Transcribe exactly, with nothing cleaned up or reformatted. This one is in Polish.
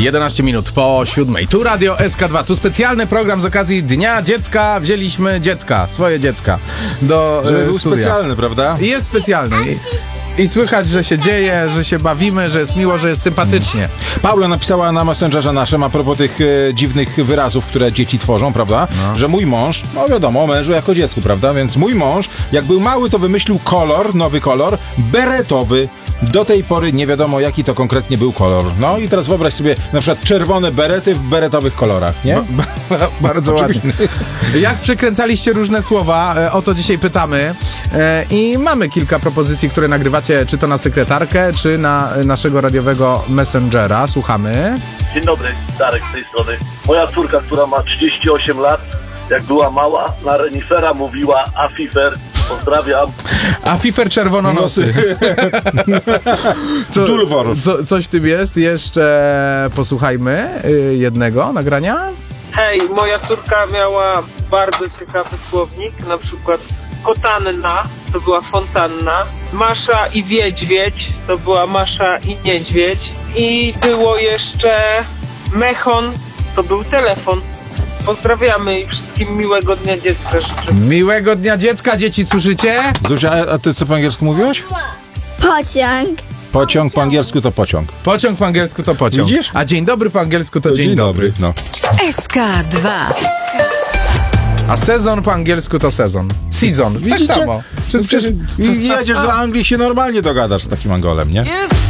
jedenaście minut po siódmej. Tu Radio S K dwa. Tu specjalny program z okazji Dnia Dziecka. Wzięliśmy dziecka, swoje dziecka do Żeby e, był studia. specjalny, prawda? I jest specjalny. I, I słychać, że się dzieje, że się bawimy, że jest miło, że jest sympatycznie. Paula napisała na Messengerze naszym a propos tych e, dziwnych wyrazów, które dzieci tworzą, prawda? No. Że mój mąż, no wiadomo, o mężu jako dziecku, prawda? Więc mój mąż, jak był mały, to wymyślił kolor, nowy kolor, beretowy. Do tej pory nie wiadomo, jaki to konkretnie był kolor. No i teraz wyobraź sobie na przykład czerwone berety w beretowych kolorach, nie? Ba- ba- bardzo ładnie. Jak przekręcaliście różne słowa, e, o to dzisiaj pytamy. E, I mamy kilka propozycji, które nagrywacie, czy to na sekretarkę, czy na e, naszego radiowego Messengera. Słuchamy. Dzień dobry, Darek z tej strony. Moja córka, która ma trzydzieści osiem lat, jak była mała, na renifera mówiła afifer. Pozdrawiam. A fifer czerwononosy. Co, Tulwor. co, coś w tym jest. Jeszcze posłuchajmy y, jednego nagrania. Hej, moja córka miała bardzo ciekawy słownik, na przykład kotanna to była fontanna, Masza i Wiedźwiedź to była Masza i Niedźwiedź i było jeszcze mechon, to był telefon. Pozdrawiamy i wszystkim miłego Dnia Dziecka życzę. Miłego Dnia Dziecka, dzieci, słyszycie? Zuzia, a, a ty co po angielsku mówiłaś? Pociąg. Pociąg po angielsku to pociąg. Pociąg po angielsku to pociąg. Widzisz? A dzień dobry po angielsku to, dzień, dobry. No. S K dwa. A sezon po angielsku to sezon. Season. Widzicie? Tak samo. Przecież i jedziesz do Anglii, się normalnie dogadasz z takim Angolem, nie? Jest